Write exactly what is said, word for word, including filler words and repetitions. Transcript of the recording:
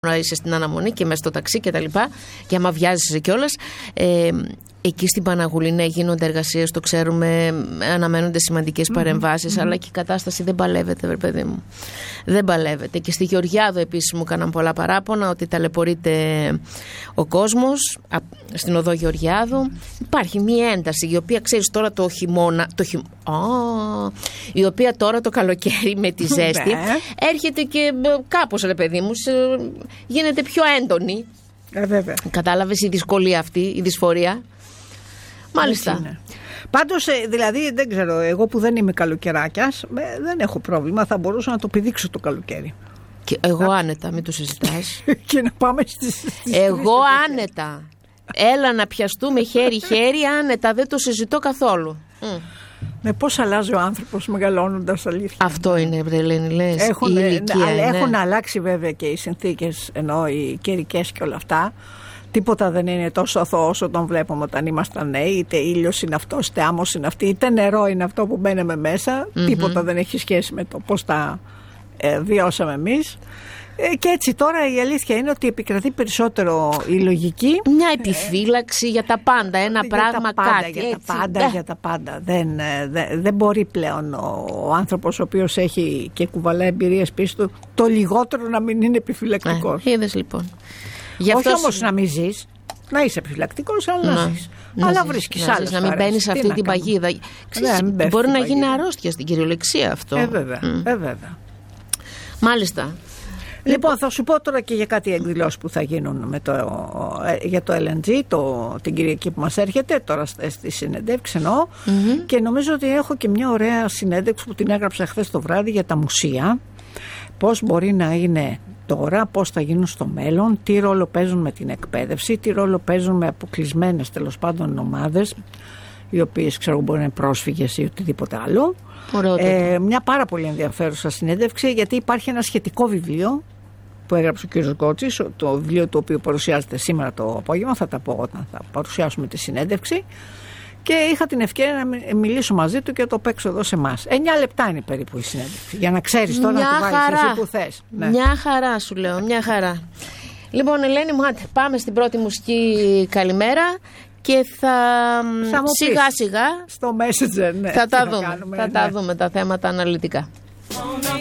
να είσαι στην αναμονή και μέσα στο ταξί και τα λοιπά, και άμα βιάζεσαι κιόλας, ε, εκεί στην Παναγουλή, ναι, γίνονται εργασίες, το ξέρουμε, αναμένονται σημαντικές mm-hmm. παρεμβάσεις, mm-hmm. αλλά και η κατάσταση δεν παλεύεται, βρε παιδί μου. Δεν παλεύεται. Και στη Γεωργιάδο επίσης μου έκαναν πολλά παράπονα ότι ταλαιπωρείται ο κόσμος, στην οδό Γεωργιάδο. Υπάρχει μία ένταση, η οποία ξέρεις τώρα το χειμώνα, το χει... oh, η οποία τώρα το καλοκαίρι με τη ζέστη έρχεται και κάπως, ρε παιδί μου, γίνεται πιο έντονη. Ε, βέβαια. Κατάλαβες η δυσκολία αυτή, η δυσφορία. Μάλιστα. Πάντως, δηλαδή, δεν ξέρω, εγώ που δεν είμαι καλοκαιράκιας, δεν έχω πρόβλημα. Θα μπορούσα να το πηδήξω το καλοκαίρι. Και εγώ Α... άνετα, μην το συζητάς. Και να πάμε στις. στις εγώ άνετα. Έλα να πιαστούμε χέρι-χέρι, άνετα, δεν το συζητώ καθόλου. Mm. Με πώς αλλάζει ο άνθρωπος μεγαλώνοντας, αλήθεια. Αυτό είναι, Βρελένη, λες. Έχουν, η ηλικία, ναι. Έχουν ναι. αλλάξει βέβαια και οι συνθήκες, ενώ οι καιρικές και όλα αυτά. Τίποτα δεν είναι τόσο αθώο όσο τον βλέπουμε όταν ήμασταν νέοι. Είτε ήλιος είναι αυτός, είτε άμμος είναι αυτή, είτε νερό είναι αυτό που μπαίνουμε μέσα. Mm-hmm. Τίποτα δεν έχει σχέση με το πώς τα ε, βιώσαμε εμείς. Ε, και έτσι τώρα η αλήθεια είναι ότι επικρατεί περισσότερο η λογική. Μια επιφύλαξη ε, για τα πάντα, ένα για πράγμα τα πάντα, κάτι. Για έτσι. τα πάντα, για τα πάντα. Δεν, δεν, δεν μπορεί πλέον ο, ο άνθρωπος ο οποίος έχει και κουβαλάει εμπειρίες πίσω του, το λιγότερο να μην είναι επιφυλακτικός. Ε, είδες λοιπόν. Γι' όχι όμως να μην ζεις, να είσαι επιφυλακτικός, αλλά να, να ζεις. Να αλλά βρίσκεις άλλες Να μην μπαίνεις σε αυτή την παγίδα. Ξέρεις, ναι, μπορεί να γίνει αρρώστια στην κυριολεξία αυτό. Ε, βέβαια, mm. ε, βέβαια. Μάλιστα. Λοιπόν, θα σου πω τώρα και για κάτι εκδηλώσεις που θα γίνουν με το, για το ελ εν τζι το, την Κυριακή που μας έρχεται, τώρα στη συνεντεύξη εννοώ, mm-hmm. και νομίζω ότι έχω και μια ωραία συνέντευξη που την έγραψα χθες το βράδυ για τα μουσεία. Πώς μπορεί να είναι τώρα, πώς θα γίνουν στο μέλλον, τι ρόλο παίζουν με την εκπαίδευση, τι ρόλο παίζουν με αποκλεισμένες τέλος πάντων ομάδες, οι οποίες ξέρω μπορεί να είναι πρόσφυγες ή οτιδήποτε άλλο. Ε, μια πάρα πολύ ενδιαφέρουσα συνέντευξη, γιατί υπάρχει ένα σχετικό βιβλίο που έγραψε ο κ. Γκότσης, το βιβλίο το οποίο παρουσιάζεται σήμερα το απόγευμα, θα τα πω όταν θα παρουσιάσουμε τη συνέντευξη. Και είχα την ευκαιρία να μιλήσω μαζί του και το παίξω εδώ σε εμάς. Εννιά λεπτά είναι περίπου η συνέντευξη. Για να ξέρεις τώρα μια να τη βάλεις εσύ που θες. Ναι. Μια χαρά σου λέω, μια χαρά. Λοιπόν, Ελένη μου, πάμε στην πρώτη μουσική καλημέρα και θα, θα σιγά σιγά στο Messenger, ναι, θα τα δούμε, θα τα δούμε τα θέματα αναλυτικά.